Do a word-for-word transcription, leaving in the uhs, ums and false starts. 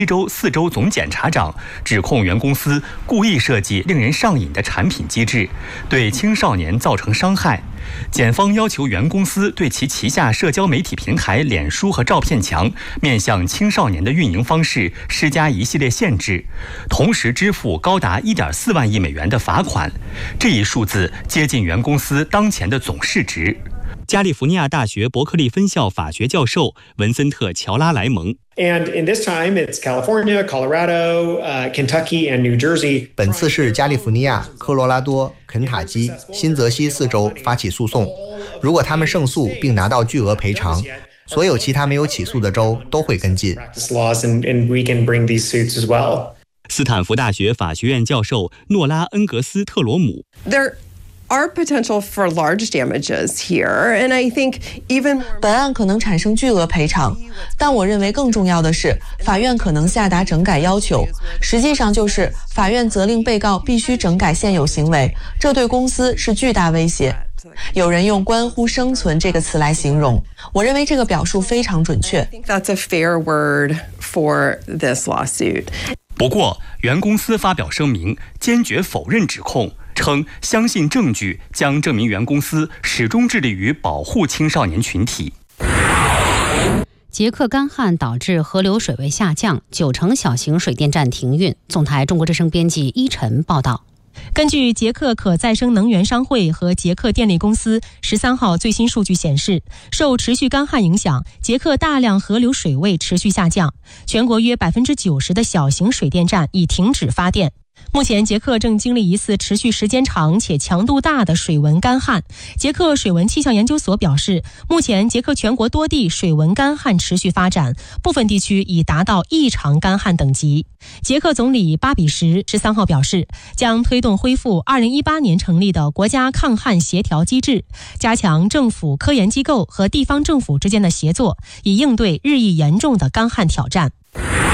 非洲四州总检察长指控原公司故意设计令人上瘾的产品机制，对青少年造成伤害。检方要求原公司对其旗下社交媒体平台脸书和照片墙面向青少年的运营方式施加一系列限制，同时支付高达 一点四万亿美元的罚款。这一数字接近原公司当前的总市值。加利福尼亚大学伯克利分校法学教授文森特·乔拉莱蒙。 And in this time, it's California, Colorado, uh, Kentucky, and New Jersey. 本次是加利福尼亚、科罗拉多、肯塔基、新泽西四州发起诉讼。如果他们胜诉并拿到巨额赔偿，所有其他没有起诉的州都会跟进。 斯坦福大学法学院教授诺拉·恩格斯特罗姆。 Are potential for large damages here, and I think even 本案可能产生巨额赔偿，但我认为更重要的是，法院可能下达整改要求，实际上就是法院责令被告必须整改现有行为，这对公司是巨大威胁。有人用关乎生存这个词来形容，我认为这个表述非常准确。 That's a fair word for this lawsuit. 不过，原公司发表声明，坚决否认指控，称相信证据将证明原公司始终致力于保护青少年群体。 捷克干旱导致河流水位下降，九成小型水电站停运。总台中国之声编辑依晨报道。 根据捷克可再生能源商会和捷克电力公司十三号最新数据显示，受持续干旱影响，捷克大量河流水位持续下降，全国约百分之九十的小型水电站已停止发电。目前，捷克正经历一次持续时间长且强度大的水文干旱。捷克水文气象研究所表示，目前捷克全国多地水文干旱持续发展，部分地区已达到异常干旱等级。捷克总理巴比什十三号表示，将推动恢复二零一八年成立的国家抗旱协调机制，加强政府、科研机构和地方政府之间的协作，以应对日益严重的干旱挑战。